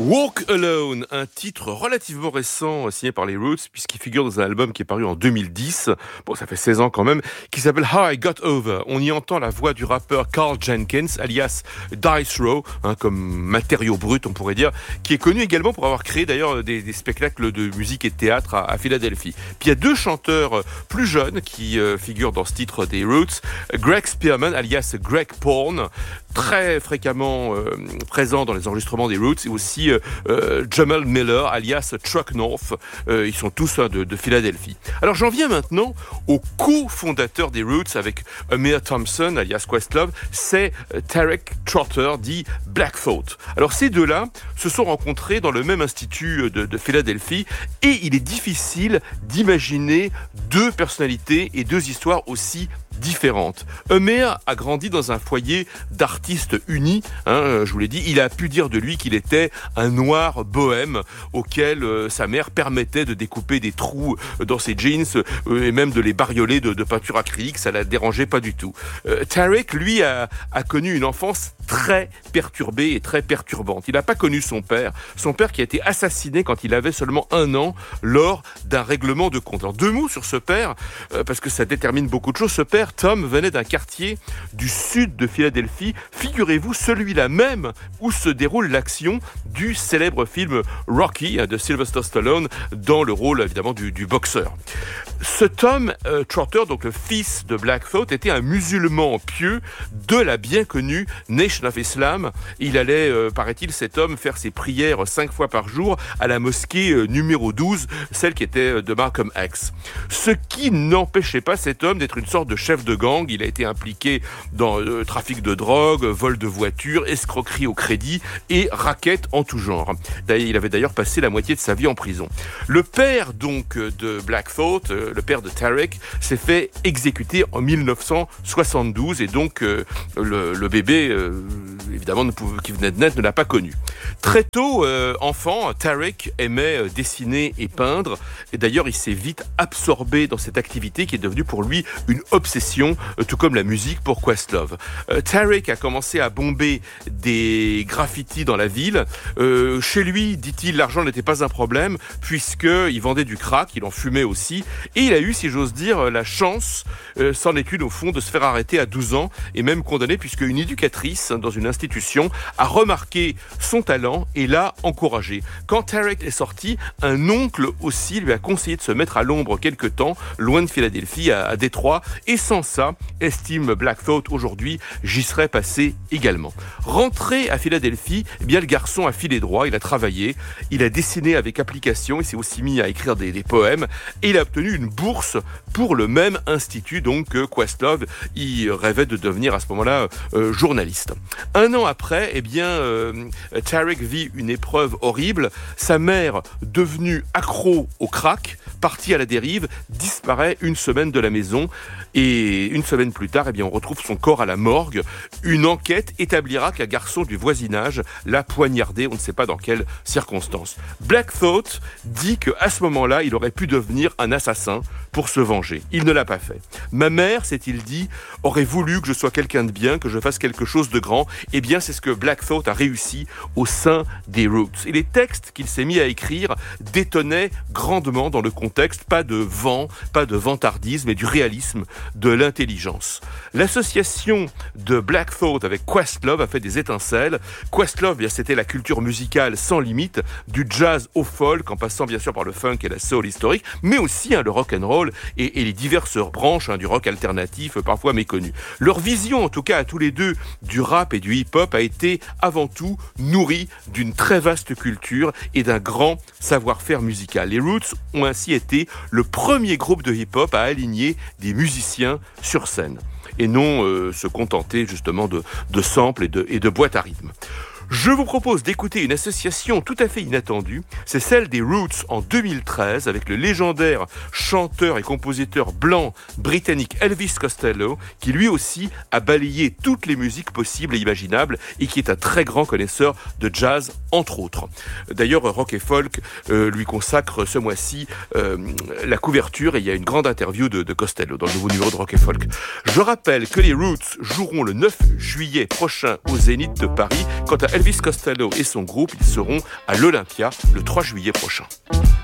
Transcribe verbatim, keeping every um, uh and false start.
Walk Alone, un titre relativement récent signé par les Roots puisqu'il figure dans un album qui est paru en deux mille dix, bon ça fait seize ans quand même, qui s'appelle How I Got Over. On y entend la voix du rappeur Carl Jenkins, alias Dice Row, hein, comme matériau brut on pourrait dire, qui est connu également pour avoir créé d'ailleurs des, des spectacles de musique et de théâtre à, à Philadelphie. Puis il y a deux chanteurs plus jeunes qui euh, figurent dans ce titre des Roots, Greg Spearman, alias Greg Porn, très fréquemment euh, présent dans les enregistrements des Roots, et aussi euh, euh, Jamal Miller, alias Truck North. Euh, ils sont tous hein, de, de Philadelphie. Alors j'en viens maintenant au co-fondateur des Roots avec Amir Thompson, alias Questlove, c'est euh, Tarek Trotter, dit Black Thought. Alors ces deux-là se sont rencontrés dans le même institut de, de Philadelphie, et il est difficile d'imaginer deux personnalités et deux histoires aussi différentes. Amir a grandi dans un foyer d'artistes unis, hein, je vous l'ai dit, il a pu dire de lui qu'il était un noir bohème auquel euh, sa mère permettait de découper des trous dans ses jeans euh, et même de les barioler de, de peinture acrylique, ça la dérangeait pas du tout. Euh, Tarek, lui, a, a connu une enfance très perturbée et très perturbante. Il n'a pas connu son père, son père qui a été assassiné quand il avait seulement un an lors d'un règlement de compte. Alors deux mots sur ce père, euh, parce que ça détermine beaucoup de choses. Ce père, Tom, venait d'un quartier du sud de Philadelphie, figurez-vous, celui-là même où se déroule l'action du célèbre film Rocky de Sylvester Stallone, dans le rôle évidemment du, du boxeur. Ce Tom euh, Trotter, donc le fils de Black Thought, était un musulman pieux de la bien connue Nation of Islam. Il allait, euh, paraît-il, cet homme faire ses prières cinq fois par jour à la mosquée euh, numéro douze, celle qui était de Malcolm X. Ce qui n'empêchait pas cet homme d'être une sorte de chef de gang. Il a été impliqué dans le euh, trafic de drogue, vol de voitures, escroquerie au crédit et raquettes en tout genre. Il avait d'ailleurs passé la moitié de sa vie en prison. Le père donc de Black Thought, euh, le père de Tarek, s'est fait exécuter en dix-neuf cent soixante-douze, et donc euh, le, le bébé, euh, évidemment, ne pouvait, qui venait de naître, ne l'a pas connu. Très tôt, euh, enfant, Tarek aimait euh, dessiner et peindre, et d'ailleurs il s'est vite absorbé dans cette activité qui est devenue pour lui une obsession, euh, tout comme la musique pour Questlove. Euh, Tarek a commencé à bomber des graffitis dans la ville. Euh, chez lui, dit-il, l'argent n'était pas un problème, puisqu'il vendait du crack, il en fumait aussi, et il a eu, si j'ose dire, la chance, euh, c'en est une au fond, de se faire arrêter à douze ans, et même condamné, puisque une éducatrice dans une institution a remarqué son talent et l'a encouragé. Quand Tarek est sorti, un oncle aussi lui a conseillé de se mettre à l'ombre quelque temps, loin de Philadelphie, à, à Détroit, et sans ça, estime Black Thought aujourd'hui, j'y serais passé également. Rentré à Philadelphie, eh bien le garçon a filé droit, il a travaillé, il a dessiné avec application, il s'est aussi mis à écrire des, des poèmes, et il a obtenu une bourse pour le même institut donc que Questlove. Il rêvait de devenir à ce moment-là euh, journaliste. Un an après, eh bien euh, Tarek vit une épreuve horrible. Sa mère, devenue accro au crack, partie à la dérive, disparaît une semaine de la maison, et une semaine plus tard, eh bien on retrouve son corps à la morgue. Une enquête établira qu'un garçon du voisinage l'a poignardé, on ne sait pas dans quelles circonstances. Black Thought dit qu'à ce moment-là, il aurait pu devenir un assassin pour se venger. Il ne l'a pas fait. Ma mère, s'est-il dit, aurait voulu que je sois quelqu'un de bien, que je fasse quelque chose de grand. Eh bien, c'est ce que Black Thought a réussi au sein des Roots. Et les textes qu'il s'est mis à écrire détonnaient grandement dans le contexte, pas de vent, pas de vantardisme, mais du réalisme, de l'intelligence. L'association de Black Thought avec Questlove a fait des étincelles. Questlove, bien, c'était la culture musicale sans limite, du jazz au folk, en passant bien sûr par le funk et la soul historique, mais aussi hein, le rock and roll et, et les diverses branches hein, du rock alternatif, parfois méconnu. Leur vision, en tout cas à tous les deux, du rap et du hip-hop a été avant tout nourrie d'une très vaste culture et d'un grand savoir-faire musical. Les Roots ont ainsi été le premier groupe de hip-hop à aligner des musiciens sur scène et non euh, se contenter justement de, de samples et de, et de boîtes à rythme. Je vous propose d'écouter une association tout à fait inattendue, c'est celle des Roots en deux mille treize avec le légendaire chanteur et compositeur blanc britannique Elvis Costello, qui lui aussi a balayé toutes les musiques possibles et imaginables et qui est un très grand connaisseur de jazz entre autres. D'ailleurs, Rock et Folk euh, lui consacre ce mois-ci euh, la couverture et il y a une grande interview de, de Costello dans le nouveau numéro de Rock et Folk. Je rappelle que les Roots joueront le neuf juillet prochain au Zénith de Paris. Quant à Elvis Costello et son groupe, ils seront à l'Olympia le trois juillet prochain.